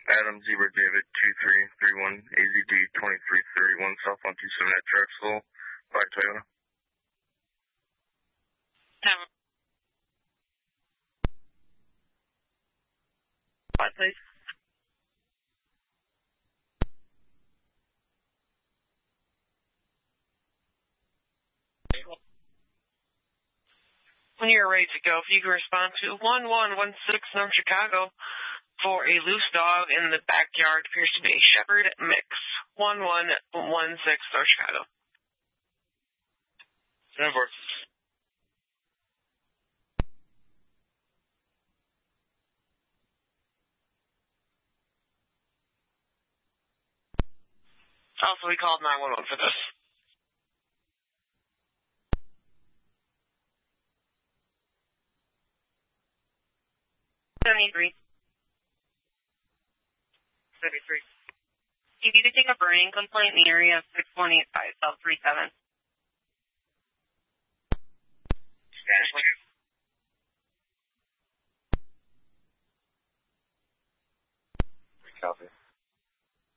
Adam Zebra David 2331 AZD 2331 South 127 at Drexel, Black Toyota. What, please? When you're ready to go, if you can respond to 1116 North Chicago for a loose dog in the backyard, appears to be a shepherd mix. 1116 North Chicago. Denver. Also, we called 911 for this. 73. You need to take a burning complaint in the area of 6185 South 37.